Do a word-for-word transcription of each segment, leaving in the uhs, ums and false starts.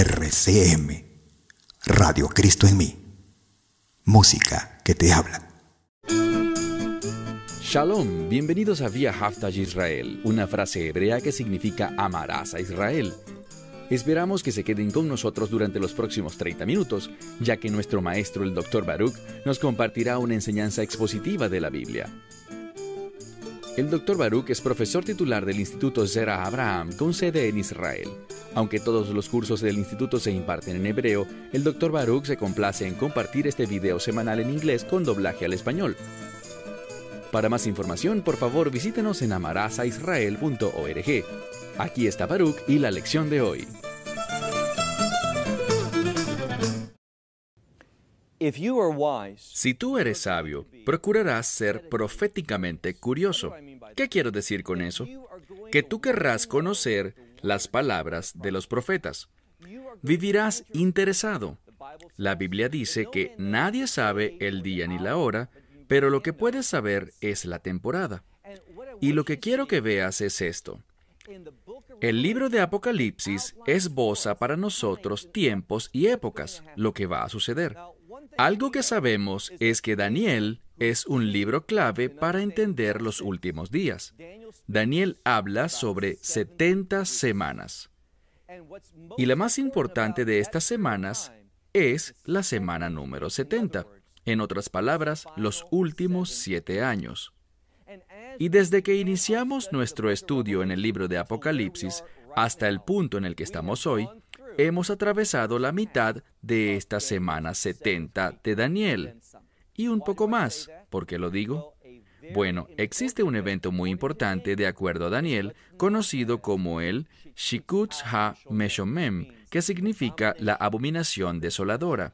R C M, Radio Cristo en mí. Música que te habla. Shalom, bienvenidos a Vía Haftaj Israel, una frase hebrea que significa amarás a Israel. Esperamos que se queden con nosotros durante los próximos treinta minutos, ya que nuestro maestro, el doctor Baruch, nos compartirá una enseñanza expositiva de la Biblia. El doctor Baruch es profesor titular del Instituto Zera Abraham, con sede en Israel. Aunque todos los cursos del instituto se imparten en hebreo, el doctor Baruch se complace en compartir este video semanal en inglés con doblaje al español. Para más información, por favor, visítenos en amaraza israel punto org. Aquí está Baruch y la lección de hoy. Si tú eres sabio, procurarás ser proféticamente curioso. ¿Qué quiero decir con eso? Que tú querrás conocer las palabras de los profetas. Vivirás interesado. La Biblia dice que nadie sabe el día ni la hora, pero lo que puedes saber es la temporada. Y lo que quiero que veas es esto. El libro de Apocalipsis esboza para nosotros tiempos y épocas, lo que va a suceder. Algo que sabemos es que Daniel es un libro clave para entender los últimos días. Daniel habla sobre setenta semanas. Y la más importante de estas semanas es la semana número setenta. En otras palabras, los últimos siete años. Y desde que iniciamos nuestro estudio en el libro de Apocalipsis hasta el punto en el que estamos hoy, hemos atravesado la mitad de esta semana setenta de Daniel. Y un poco más. ¿Por qué lo digo? Bueno, existe un evento muy importante de acuerdo a Daniel, conocido como el Shikutz ha-Meshomem, que significa la abominación desoladora.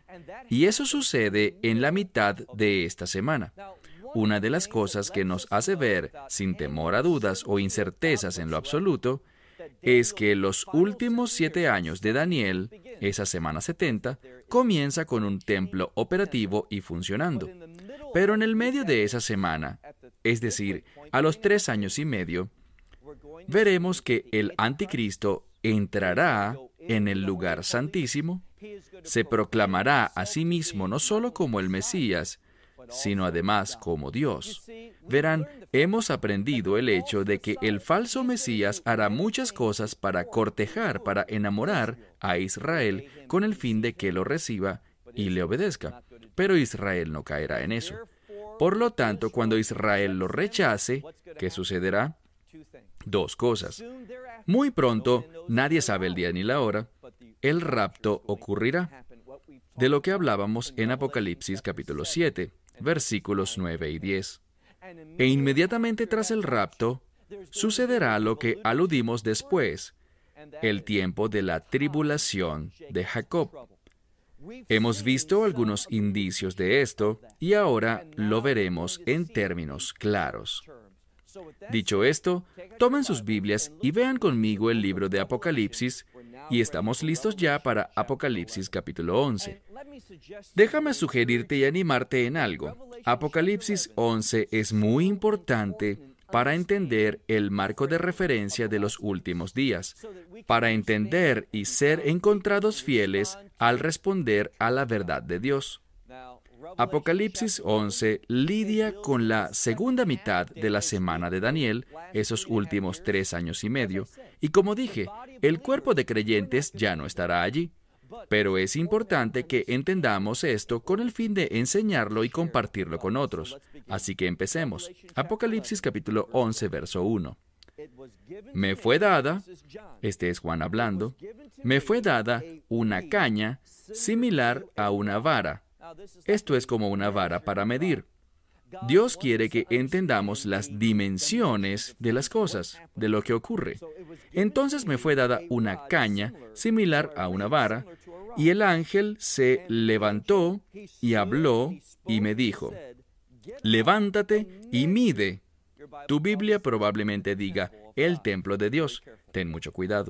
Y eso sucede en la mitad de esta semana. Una de las cosas que nos hace ver, sin temor a dudas o incertezas en lo absoluto, es que los últimos siete años de Daniel, esa semana setenta, comienza con un templo operativo y funcionando. Pero en el medio de esa semana, es decir, a los tres años y medio, veremos que el anticristo entrará en el lugar santísimo, se proclamará a sí mismo no solo como el Mesías, sino además como Dios. Verán, hemos aprendido el hecho de que el falso Mesías hará muchas cosas para cortejar, para enamorar a Israel con el fin de que lo reciba y le obedezca. Pero Israel no caerá en eso. Por lo tanto, cuando Israel lo rechace, ¿qué sucederá? Dos cosas. Muy pronto, nadie sabe el día ni la hora, el rapto ocurrirá, de lo que hablábamos en Apocalipsis capítulo siete, versículos nueve y diez. E inmediatamente tras el rapto, sucederá lo que aludimos después, el tiempo de la tribulación de Jacob. Hemos visto algunos indicios de esto y ahora lo veremos en términos claros. Dicho esto, tomen sus Biblias y vean conmigo el libro de Apocalipsis, y estamos listos ya para Apocalipsis capítulo once. Déjame sugerirte y animarte en algo. Apocalipsis once es muy importante para entender el marco de referencia de los últimos días, para entender y ser encontrados fieles al responder a la verdad de Dios. Apocalipsis once lidia con la segunda mitad de la semana de Daniel, esos últimos tres años y medio, y como dije, el cuerpo de creyentes ya no estará allí. Pero es importante que entendamos esto con el fin de enseñarlo y compartirlo con otros. Así que empecemos. Apocalipsis capítulo once, verso uno. Me fue dada, este es Juan hablando, me fue dada una caña similar a una vara. Esto es como una vara para medir. Dios quiere que entendamos las dimensiones de las cosas, de lo que ocurre. Entonces me fue dada una caña similar a una vara, y el ángel se levantó y habló y me dijo, levántate y mide. Tu Biblia probablemente diga, el templo de Dios. Ten mucho cuidado.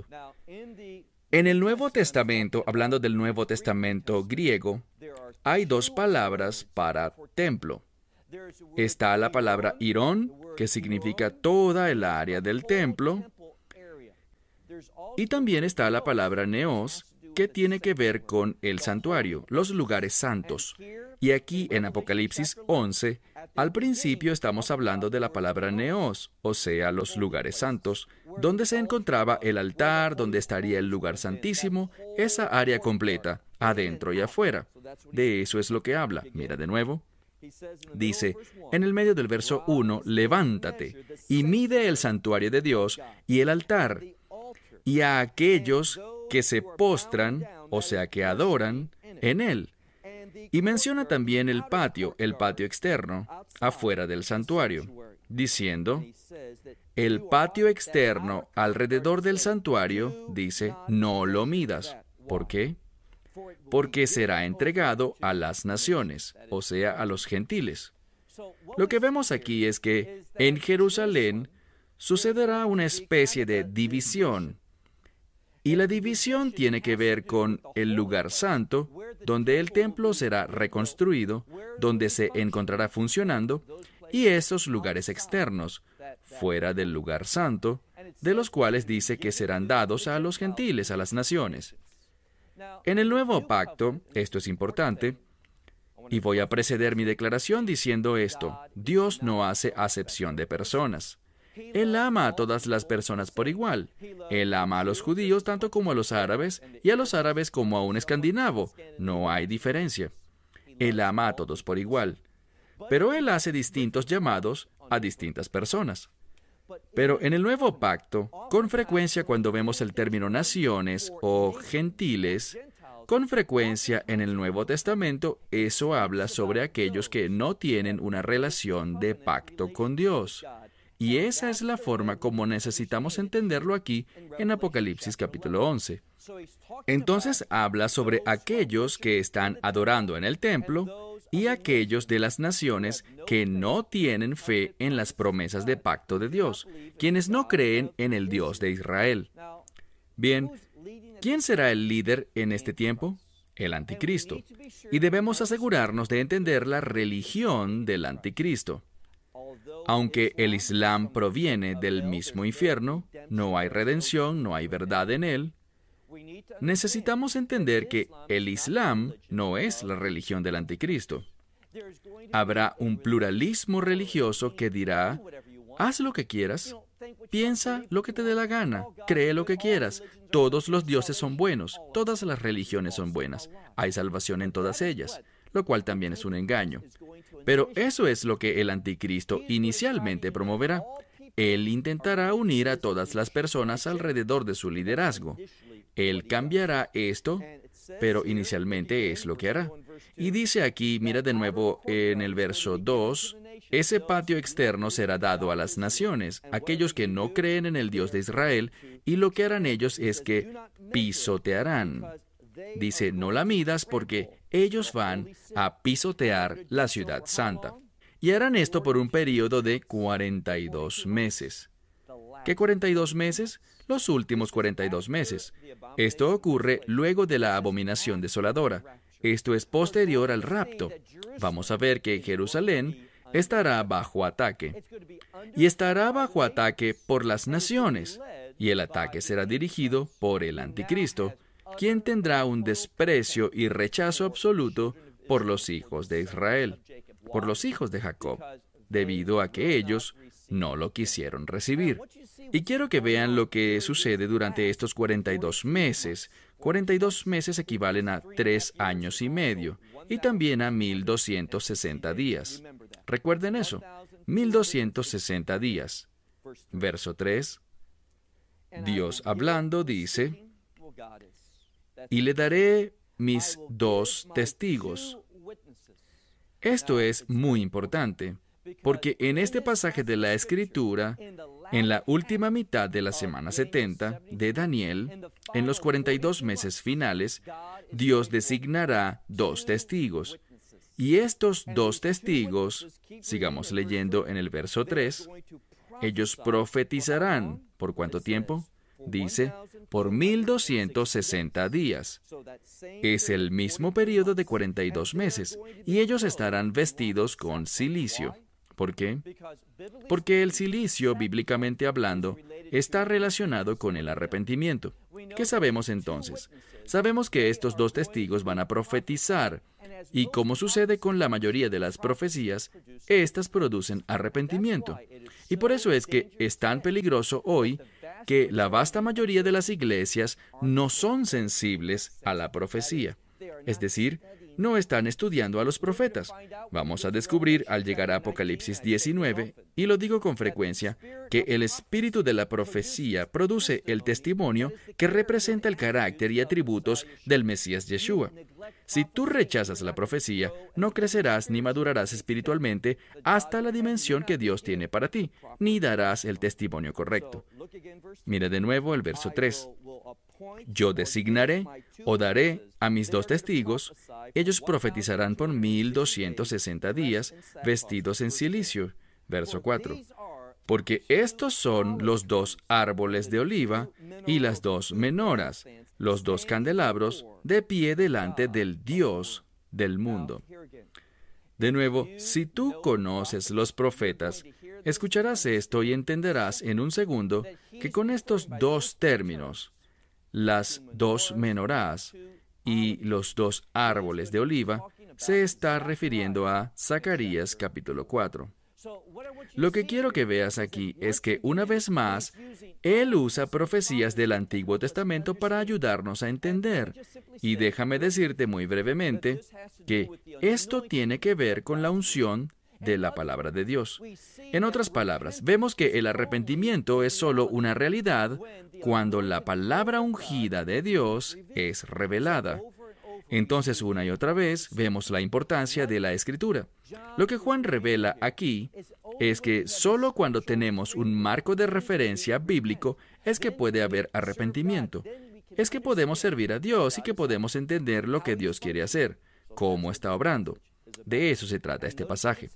En el Nuevo Testamento, hablando del Nuevo Testamento griego, hay dos palabras para templo. Está la palabra Irón, que significa toda el área del templo, Y también está la palabra neos, que tiene que ver con el santuario, los lugares santos. Y aquí en Apocalipsis once, al principio estamos hablando de la palabra neos, o sea, los lugares santos, donde se encontraba el altar, donde estaría el lugar santísimo, esa área completa, adentro y afuera. De eso es lo que habla. Mira de nuevo. Dice, en el medio del verso uno, levántate y mide el santuario de Dios y el altar, y a aquellos que se postran, o sea, que adoran, en él. Y menciona también el patio, el patio externo, afuera del santuario, diciendo, el patio externo alrededor del santuario, dice, no lo midas. ¿Por qué? Porque será entregado a las naciones, o sea, a los gentiles. Lo que vemos aquí es que en Jerusalén sucederá una especie de división. Y la división tiene que ver con el lugar santo, donde el templo será reconstruido, donde se encontrará funcionando, y esos lugares externos, fuera del lugar santo, de los cuales dice que serán dados a los gentiles, a las naciones. En el nuevo pacto, esto es importante, y voy a preceder mi declaración diciendo esto: Dios no hace acepción de personas. Él ama a todas las personas por igual. Él ama a los judíos tanto como a los árabes, y a los árabes como a un escandinavo. No hay diferencia. Él ama a todos por igual. Pero Él hace distintos llamados a distintas personas. Pero en el nuevo pacto, con frecuencia cuando vemos el término naciones o gentiles, con frecuencia en el Nuevo Testamento, eso habla sobre aquellos que no tienen una relación de pacto con Dios. Y esa es la forma como necesitamos entenderlo aquí en Apocalipsis capítulo once. Entonces habla sobre aquellos que están adorando en el templo y aquellos de las naciones que no tienen fe en las promesas de pacto de Dios, quienes no creen en el Dios de Israel. Bien, ¿quién será el líder en este tiempo? El anticristo. Y debemos asegurarnos de entender la religión del anticristo. Aunque el Islam proviene del mismo infierno, no hay redención, no hay verdad en él, necesitamos entender que el Islam no es la religión del anticristo. Habrá un pluralismo religioso que dirá, haz lo que quieras, piensa lo que te dé la gana, cree lo que quieras, todos los dioses son buenos, todas las religiones son buenas, hay salvación en todas ellas, lo cual también es un engaño. Pero eso es lo que el anticristo inicialmente promoverá. Él intentará unir a todas las personas alrededor de su liderazgo. Él cambiará esto, pero inicialmente es lo que hará. Y dice aquí, mira de nuevo en el verso dos, ese patio externo será dado a las naciones, aquellos que no creen en el Dios de Israel, y lo que harán ellos es que pisotearán. Dice, no la midas porque ellos van a pisotear la ciudad santa. Y harán esto por un período de cuarenta y dos meses. ¿Qué cuarenta y dos meses? Los últimos cuarenta y dos meses. Esto ocurre luego de la abominación desoladora. Esto es posterior al rapto. Vamos a ver que Jerusalén estará bajo ataque. Y estará bajo ataque por las naciones. Y el ataque será dirigido por el anticristo, quien tendrá un desprecio y rechazo absoluto por los hijos de Israel, por los hijos de Jacob, debido a que ellos no lo quisieron recibir. Y quiero que vean lo que sucede durante estos cuarenta y dos meses. cuarenta y dos meses equivalen a tres años y medio, y también a mil doscientos sesenta días. Recuerden eso, mil doscientos sesenta días. Verso tres, Dios hablando dice, y le daré mis dos testigos. Esto es muy importante, porque en este pasaje de la Escritura, en la última mitad de la semana setenta de Daniel, en los cuarenta y dos meses finales, Dios designará dos testigos. Y estos dos testigos, sigamos leyendo en el verso tres, ellos profetizarán. ¿Por cuánto tiempo? Dice, por mil doscientos sesenta días. Es el mismo periodo de cuarenta y dos meses, y ellos estarán vestidos con cilicio. ¿Por qué? Porque el cilicio, bíblicamente hablando, está relacionado con el arrepentimiento. ¿Qué sabemos entonces? Sabemos que estos dos testigos van a profetizar, y como sucede con la mayoría de las profecías, éstas producen arrepentimiento. Y por eso es que es tan peligroso hoy que la vasta mayoría de las iglesias no son sensibles a la profecía. Es decir, no están estudiando a los profetas. Vamos a descubrir al llegar a Apocalipsis diecinueve, y lo digo con frecuencia, que el espíritu de la profecía produce el testimonio que representa el carácter y atributos del Mesías Yeshua. Si tú rechazas la profecía, no crecerás ni madurarás espiritualmente hasta la dimensión que Dios tiene para ti, ni darás el testimonio correcto. Mira de nuevo el verso tres. Yo designaré o daré a mis dos testigos, ellos profetizarán por mil doscientos sesenta días, vestidos en cilicio. Verso cuatro. Porque estos son los dos árboles de oliva y las dos menoras, los dos candelabros de pie delante del Dios del mundo. De nuevo, si tú conoces los profetas, escucharás esto y entenderás en un segundo que con estos dos términos, las dos menorás y los dos árboles de oliva, se está refiriendo a Zacarías capítulo cuatro. Lo que quiero que veas aquí es que, una vez más, Él usa profecías del Antiguo Testamento para ayudarnos a entender. Y déjame decirte muy brevemente que esto tiene que ver con la unción de la palabra de Dios. En otras palabras, vemos que el arrepentimiento es solo una realidad cuando la palabra ungida de Dios es revelada. Entonces, una y otra vez, vemos la importancia de la Escritura. Lo que Juan revela aquí es que solo cuando tenemos un marco de referencia bíblico es que puede haber arrepentimiento. Es que podemos servir a Dios y que podemos entender lo que Dios quiere hacer, cómo está obrando. De eso se trata este pasaje.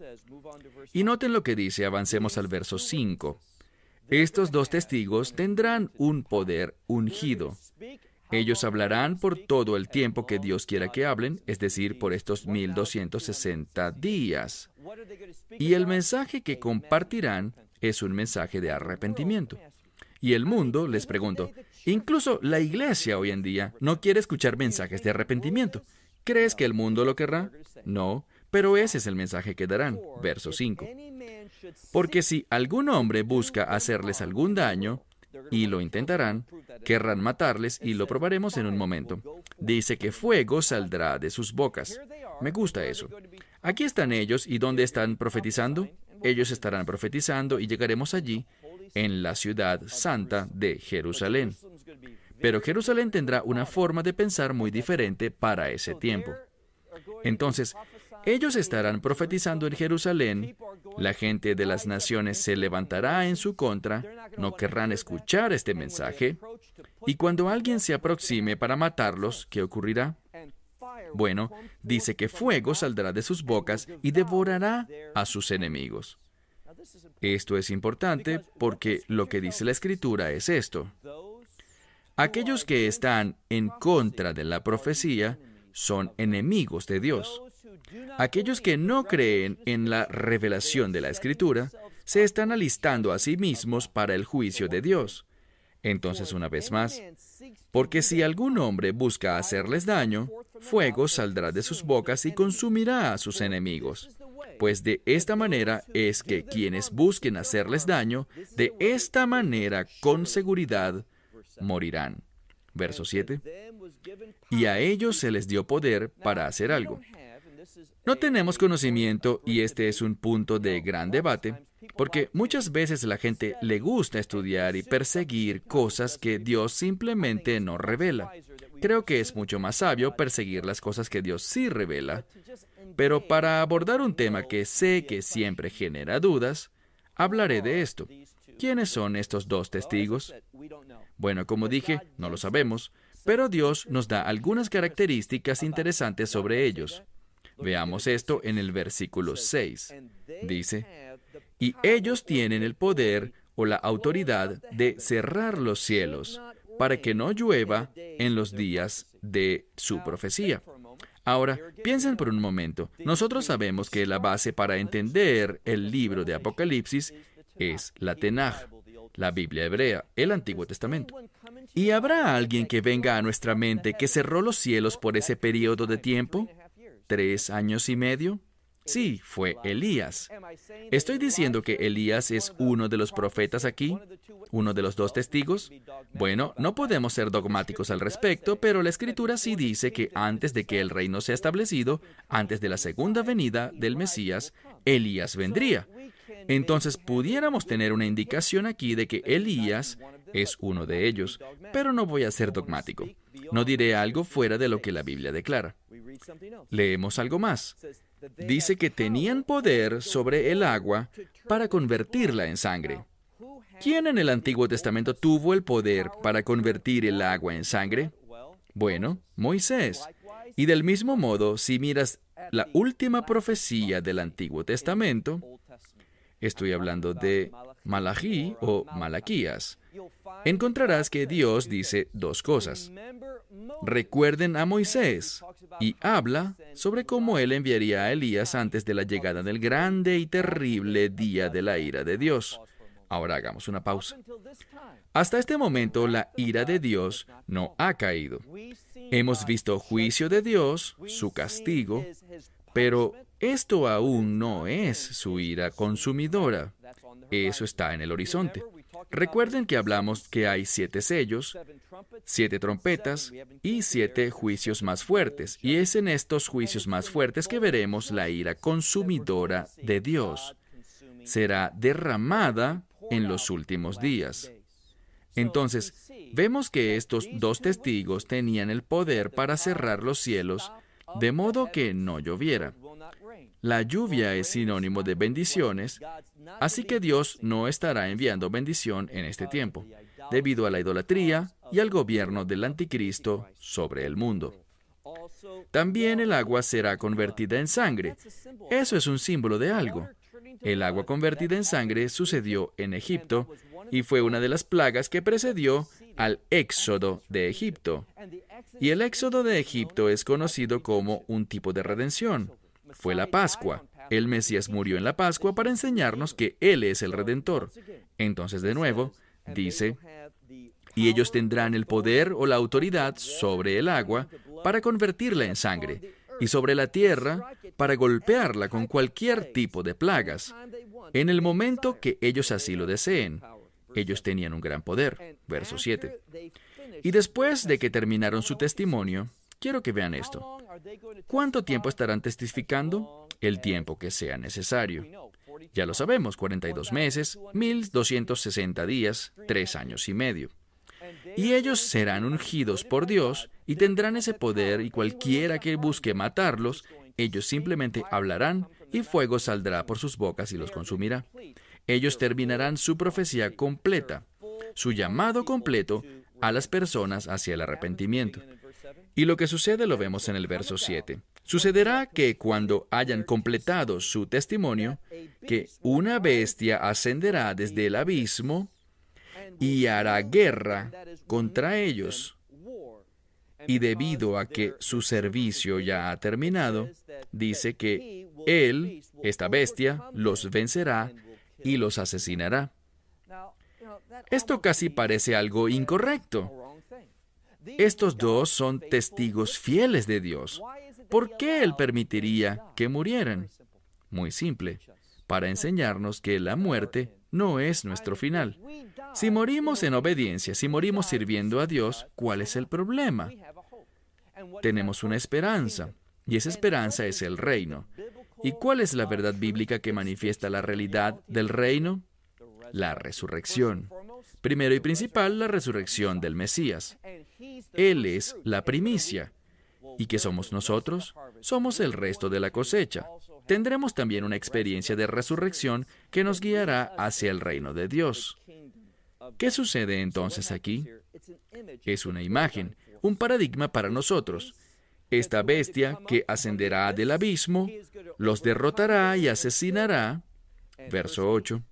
Y noten lo que dice, avancemos al verso cinco. Estos dos testigos tendrán un poder ungido. Ellos hablarán por todo el tiempo que Dios quiera que hablen, es decir, por estos mil doscientos sesenta días. Y el mensaje que compartirán es un mensaje de arrepentimiento. Y el mundo, les pregunto, incluso la iglesia hoy en día no quiere escuchar mensajes de arrepentimiento. ¿Crees que el mundo lo querrá? No, pero ese es el mensaje que darán. Verso cinco. Porque si algún hombre busca hacerles algún daño, y lo intentarán, querrán matarles, y lo probaremos en un momento. Dice que fuego saldrá de sus bocas. Me gusta eso. Aquí están ellos, ¿y dónde están profetizando? Ellos estarán profetizando, y llegaremos allí, en la ciudad santa de Jerusalén. Pero Jerusalén tendrá una forma de pensar muy diferente para ese tiempo. Entonces, ellos estarán profetizando en Jerusalén, la gente de las naciones se levantará en su contra, no querrán escuchar este mensaje, y cuando alguien se aproxime para matarlos, ¿qué ocurrirá? Bueno, dice que fuego saldrá de sus bocas y devorará a sus enemigos. Esto es importante porque lo que dice la Escritura es esto. Aquellos que están en contra de la profecía son enemigos de Dios. Aquellos que no creen en la revelación de la Escritura se están alistando a sí mismos para el juicio de Dios. Entonces, una vez más, porque si algún hombre busca hacerles daño, fuego saldrá de sus bocas y consumirá a sus enemigos. Pues de esta manera es que quienes busquen hacerles daño, de esta manera con seguridad morirán. Verso siete. Y a ellos se les dio poder para hacer algo. No tenemos conocimiento, y este es un punto de gran debate, porque muchas veces la gente le gusta estudiar y perseguir cosas que Dios simplemente no revela. Creo que es mucho más sabio perseguir las cosas que Dios sí revela. Pero para abordar un tema que sé que siempre genera dudas, hablaré de esto. ¿Quiénes son estos dos testigos? Bueno, como dije, no lo sabemos, pero Dios nos da algunas características interesantes sobre ellos. Veamos esto en el versículo seis. Dice, y ellos tienen el poder o la autoridad de cerrar los cielos para que no llueva en los días de su profecía. Ahora, piensen por un momento. Nosotros sabemos que la base para entender el libro de Apocalipsis es la Tenaj, la Biblia hebrea, el Antiguo Testamento. ¿Y habrá alguien que venga a nuestra mente que cerró los cielos por ese periodo de tiempo? ¿Tres años y medio? Sí, fue Elías. ¿Estoy diciendo que Elías es uno de los profetas aquí? ¿Uno de los dos testigos? Bueno, no podemos ser dogmáticos al respecto, pero la Escritura sí dice que antes de que el reino sea establecido, antes de la segunda venida del Mesías, Elías vendría. Entonces, pudiéramos tener una indicación aquí de que Elías es uno de ellos, pero no voy a ser dogmático. No diré algo fuera de lo que la Biblia declara. Leemos algo más. Dice que tenían poder sobre el agua para convertirla en sangre. ¿Quién en el Antiguo Testamento tuvo el poder para convertir el agua en sangre? Bueno, Moisés. Y del mismo modo, si miras la última profecía del Antiguo Testamento, estoy hablando de Malají o Malaquías, encontrarás que Dios dice dos cosas. Recuerden a Moisés, y habla sobre cómo él enviaría a Elías antes de la llegada del grande y terrible día de la ira de Dios. Ahora hagamos una pausa. Hasta este momento, la ira de Dios no ha caído. Hemos visto juicio de Dios, su castigo, pero esto aún no es su ira consumidora. Eso está en el horizonte. Recuerden que hablamos que hay siete sellos, siete trompetas y siete juicios más fuertes, y es en estos juicios más fuertes que veremos la ira consumidora de Dios. Será derramada en los últimos días. Entonces, vemos que estos dos testigos tenían el poder para cerrar los cielos de modo que no lloviera. La lluvia es sinónimo de bendiciones, así que Dios no estará enviando bendición en este tiempo, debido a la idolatría y al gobierno del anticristo sobre el mundo. También el agua será convertida en sangre. Eso es un símbolo de algo. El agua convertida en sangre sucedió en Egipto y fue una de las plagas que precedió al éxodo de Egipto. Y el éxodo de Egipto es conocido como un tipo de redención. Fue la Pascua. El Mesías murió en la Pascua para enseñarnos que Él es el Redentor. Entonces, de nuevo, dice, y ellos tendrán el poder o la autoridad sobre el agua para convertirla en sangre, y sobre la tierra para golpearla con cualquier tipo de plagas, en el momento que ellos así lo deseen. Ellos tenían un gran poder. Verso siete. Y después de que terminaron su testimonio, quiero que vean esto. ¿Cuánto tiempo estarán testificando? El tiempo que sea necesario. Ya lo sabemos, cuarenta y dos meses, mil doscientos sesenta días, tres años y medio. Y ellos serán ungidos por Dios y tendrán ese poder, y cualquiera que busque matarlos, ellos simplemente hablarán y fuego saldrá por sus bocas y los consumirá. Ellos terminarán su profecía completa, su llamado completo a las personas hacia el arrepentimiento. Y lo que sucede lo vemos en el verso siete. Sucederá que cuando hayan completado su testimonio, que una bestia ascenderá desde el abismo y hará guerra contra ellos. Y debido a que su servicio ya ha terminado, dice que él, esta bestia, los vencerá y los asesinará. Esto casi parece algo incorrecto. Estos dos son testigos fieles de Dios. ¿Por qué Él permitiría que murieran? Muy simple, para enseñarnos que la muerte no es nuestro final. Si morimos en obediencia, si morimos sirviendo a Dios, ¿cuál es el problema? Tenemos una esperanza, y esa esperanza es el reino. ¿Y cuál es la verdad bíblica que manifiesta la realidad del reino? La resurrección. Primero y principal, la resurrección del Mesías. Él es la primicia. ¿Y qué somos nosotros? Somos el resto de la cosecha. Tendremos también una experiencia de resurrección que nos guiará hacia el reino de Dios. ¿Qué sucede entonces aquí? Es una imagen, un paradigma para nosotros. Esta bestia que ascenderá del abismo, los derrotará y asesinará. Verso ocho.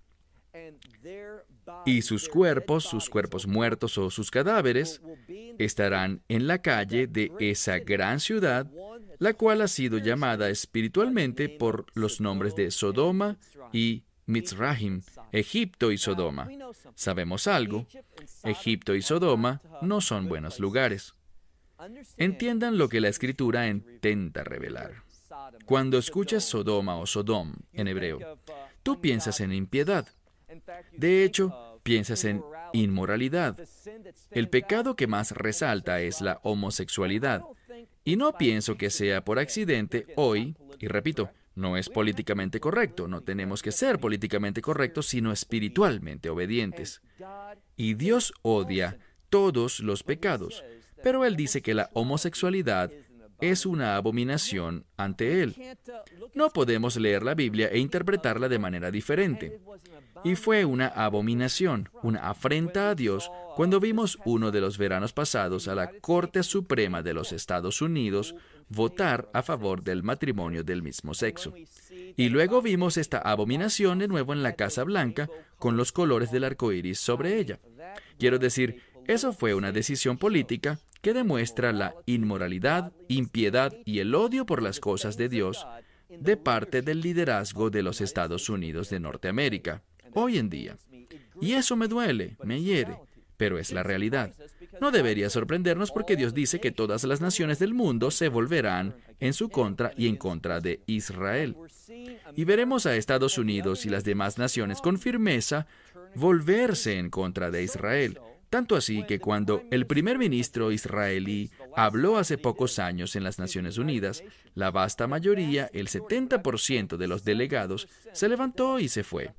Y sus cuerpos, sus cuerpos muertos o sus cadáveres, estarán en la calle de esa gran ciudad, la cual ha sido llamada espiritualmente por los nombres de Sodoma y Mitzrahim, Egipto y Sodoma. ¿Sabemos algo? Egipto y Sodoma no son buenos lugares. Entiendan lo que la Escritura intenta revelar. Cuando escuchas Sodoma o Sodom en hebreo, tú piensas en impiedad. De hecho, piensas en inmoralidad. El pecado que más resalta es la homosexualidad. Y no pienso que sea por accidente hoy, y repito, no es políticamente correcto, no tenemos que ser políticamente correctos, sino espiritualmente obedientes. Y Dios odia todos los pecados, pero Él dice que la homosexualidad es una abominación ante Él. No podemos leer la Biblia e interpretarla de manera diferente. Y fue una abominación, una afrenta a Dios, cuando vimos uno de los veranos pasados a la Corte Suprema de los Estados Unidos votar a favor del matrimonio del mismo sexo. Y luego vimos esta abominación de nuevo en la Casa Blanca con los colores del arco iris sobre ella. Quiero decir, eso fue una decisión política que demuestra la inmoralidad, impiedad y el odio por las cosas de Dios de parte del liderazgo de los Estados Unidos de Norteamérica, hoy en día. Y eso me duele, me hiere, pero es la realidad. No debería sorprendernos porque Dios dice que todas las naciones del mundo se volverán en su contra y en contra de Israel. Y veremos a Estados Unidos y las demás naciones con firmeza volverse en contra de Israel. Tanto así que cuando el primer ministro israelí habló hace pocos años en las Naciones Unidas, la vasta mayoría, el setenta por ciento de los delegados, se levantó y se fue.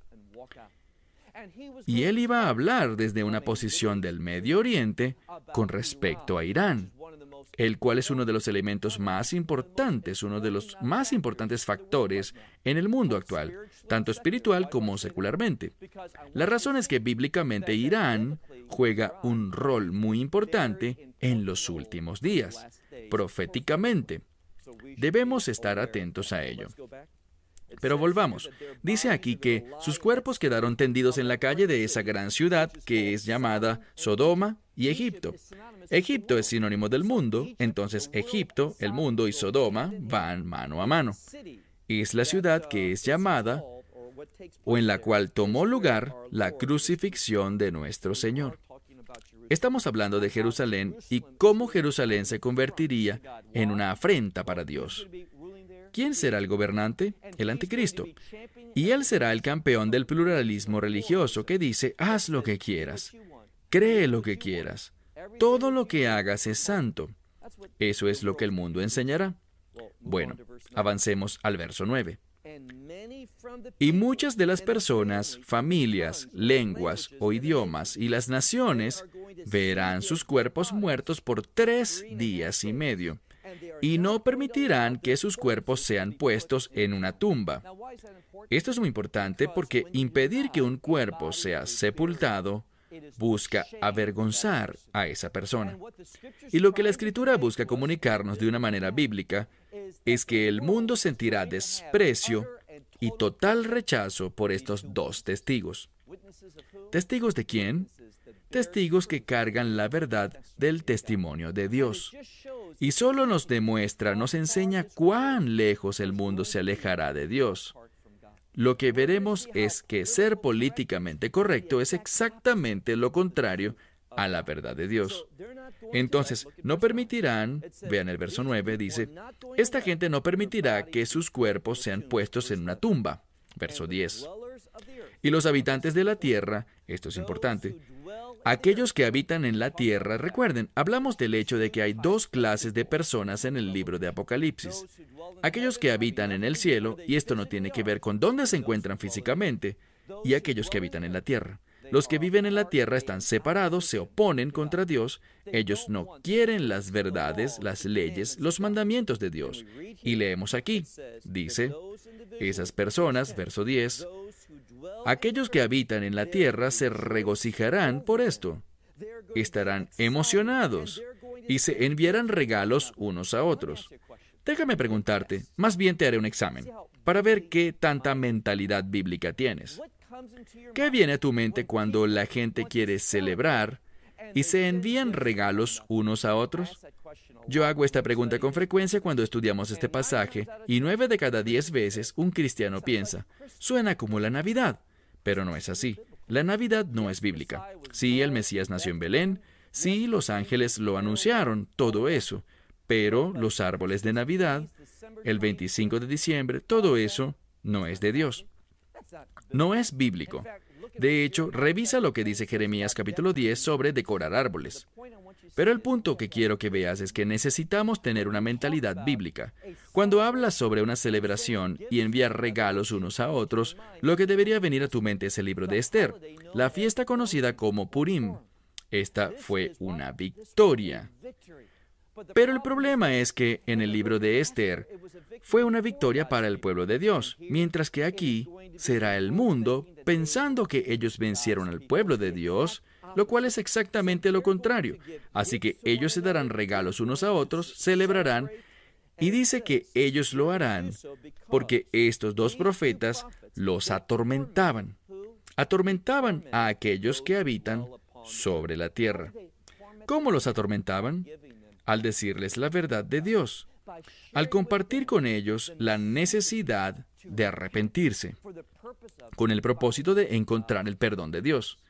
Y él iba a hablar desde una posición del Medio Oriente con respecto a Irán, el cual es uno de los elementos más importantes, uno de los más importantes factores en el mundo actual, tanto espiritual como secularmente. La razón es que bíblicamente Irán juega un rol muy importante en los últimos días, proféticamente. Debemos estar atentos a ello. Pero volvamos. Dice aquí que sus cuerpos quedaron tendidos en la calle de esa gran ciudad que es llamada Sodoma y Egipto. Egipto es sinónimo del mundo, entonces Egipto, el mundo y Sodoma van mano a mano. Es la ciudad que es llamada o en la cual tomó lugar la crucifixión de nuestro Señor. Estamos hablando de Jerusalén y cómo Jerusalén se convertiría en una afrenta para Dios. ¿Quién será el gobernante? El anticristo. Y él será el campeón del pluralismo religioso que dice, haz lo que quieras, cree lo que quieras, todo lo que hagas es santo. Eso es lo que el mundo enseñará. Bueno, avancemos al verso nueve. Y muchas de las personas, familias, lenguas o idiomas y las naciones verán sus cuerpos muertos por tres días y medio. Y no permitirán que sus cuerpos sean puestos en una tumba. Esto es muy importante porque impedir que un cuerpo sea sepultado busca avergonzar a esa persona. Y lo que la Escritura busca comunicarnos de una manera bíblica es que el mundo sentirá desprecio y total rechazo por estos dos testigos. ¿Testigos de quién? Testigos que cargan la verdad del testimonio de Dios. Y solo nos demuestra, nos enseña cuán lejos el mundo se alejará de Dios. Lo que veremos es que ser políticamente correcto es exactamente lo contrario a la verdad de Dios. Entonces, no permitirán, vean el verso nueve, dice, esta gente no permitirá que sus cuerpos sean puestos en una tumba. Verso diez. Y los habitantes de la tierra, esto es importante, aquellos que habitan en la tierra, recuerden, hablamos del hecho de que hay dos clases de personas en el libro de Apocalipsis. Aquellos que habitan en el cielo, y esto no tiene que ver con dónde se encuentran físicamente, y aquellos que habitan en la tierra. Los que viven en la tierra están separados, se oponen contra Dios, ellos no quieren las verdades, las leyes, los mandamientos de Dios. Y leemos aquí, dice, esas personas, verso diez, aquellos que habitan en la tierra se regocijarán por esto, estarán emocionados y se enviarán regalos unos a otros. Déjame preguntarte, más bien te haré un examen, para ver qué tanta mentalidad bíblica tienes. ¿Qué viene a tu mente cuando la gente quiere celebrar y se envían regalos unos a otros? Yo hago esta pregunta con frecuencia cuando estudiamos este pasaje, y nueve de cada diez veces un cristiano piensa, suena como la Navidad, Pero no es así. La Navidad no es bíblica. Sí, el Mesías nació en Belén. Sí, los ángeles lo anunciaron, todo eso. Pero los árboles de Navidad, el veinticinco de diciembre, todo eso no es de Dios. No es bíblico. De hecho, revisa lo que dice Jeremías capítulo diez sobre decorar árboles. Pero el punto que quiero que veas es que necesitamos tener una mentalidad bíblica. Cuando hablas sobre una celebración y enviar regalos unos a otros, lo que debería venir a tu mente es el libro de Esther, la fiesta conocida como Purim. Esta fue una victoria. Pero el problema es que en el libro de Esther fue una victoria para el pueblo de Dios, mientras que aquí será el mundo pensando que ellos vencieron al pueblo de Dios, lo cual es exactamente lo contrario. Así que ellos se darán regalos unos a otros, celebrarán, y dice que ellos lo harán porque estos dos profetas los atormentaban. Atormentaban a aquellos que habitan sobre la tierra. ¿Cómo los atormentaban? Al decirles la verdad de Dios, al compartir con ellos la necesidad de arrepentirse, con el propósito de encontrar el perdón de Dios.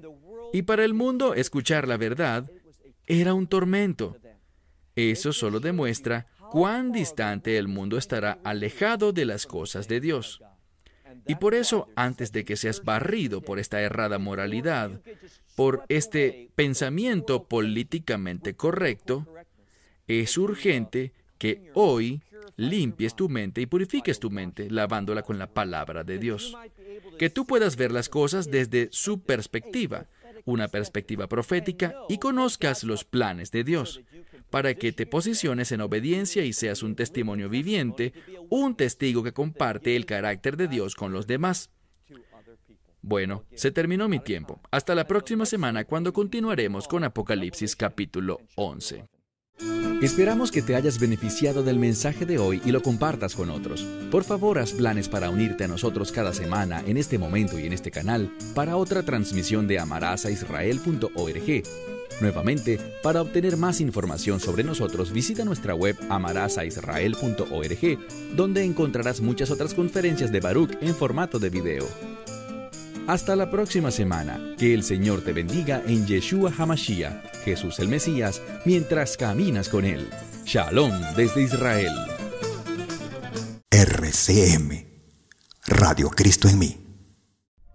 Y para el mundo, escuchar la verdad era un tormento. Eso solo demuestra cuán distante el mundo estará alejado de las cosas de Dios. Y por eso, antes de que seas barrido por esta errada moralidad, por este pensamiento políticamente correcto, es urgente que hoy limpies tu mente y purifiques tu mente, lavándola con la palabra de Dios. Que tú puedas ver las cosas desde su perspectiva, una perspectiva profética, y conozcas los planes de Dios, para que te posiciones en obediencia y seas un testimonio viviente, un testigo que comparte el carácter de Dios con los demás. Bueno, se terminó mi tiempo. Hasta la próxima semana cuando continuaremos con Apocalipsis capítulo once. Esperamos que te hayas beneficiado del mensaje de hoy y lo compartas con otros. Por favor, haz planes para unirte a nosotros cada semana en este momento y en este canal para otra transmisión de amarás a israel punto org. Nuevamente, para obtener más información sobre nosotros, visita nuestra web amarás a israel punto org, donde encontrarás muchas otras conferencias de Baruch en formato de video. Hasta la próxima semana. Que el Señor te bendiga en Yeshua HaMashiach, Jesús el Mesías, mientras caminas con Él. Shalom desde Israel. R C M, Radio Cristo en mí.